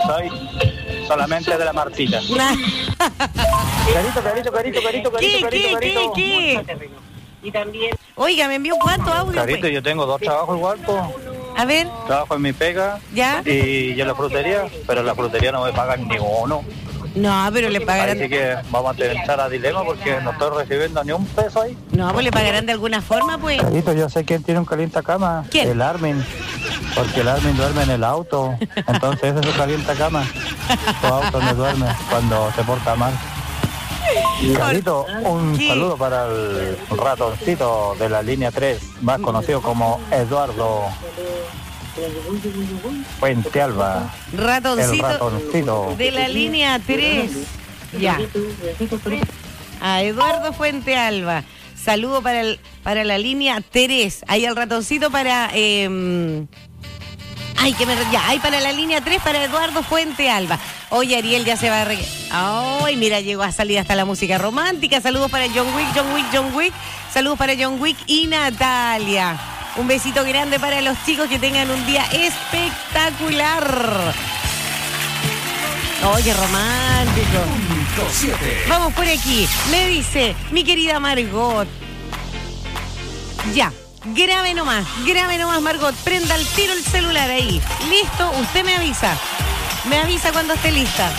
soy solamente de la Martita. ¿Qué? Y también. Oiga, me envió cuánto audio. Carito, yo tengo 2 trabajos igual, pues. A ver, Trabajo en mi pega ¿ya? y en la frutería, pero en la frutería no me pagan ni uno. No, pero le pagarán. Así que vamos a entrar a dilema porque no estoy recibiendo ni un peso ahí. No, pues le pagarán de alguna forma, pues. Carito, yo sé quién tiene un calientacama. ¿Quién? El Armin. Porque el Armin duerme en el auto. Entonces ese es su calientacama. Su auto no duerme cuando se porta mal. Carito, un ¿Qué? saludo para el ratoncito de la línea 3, más conocido como Eduardo Puente Alba. El ratoncito. De la línea 3. Ya. A Eduardo Fuente Alba. Saludo para la línea 3. Ahí el ratoncito para... Ahí para la línea 3 para Eduardo Fuente Alba. Oye, Ariel ya se va a... Ay, mira, llegó a salir hasta la música romántica. Saludos para John Wick. Saludos para John Wick y Natalia. Un besito grande para los chicos, que tengan un día espectacular. Oye, romántico. Vamos por aquí. Me dice mi querida Margot. Ya. Grave nomás, Margot. Prenda al tiro el celular ahí. ¿Listo? Usted me avisa. Me avisa cuando esté lista.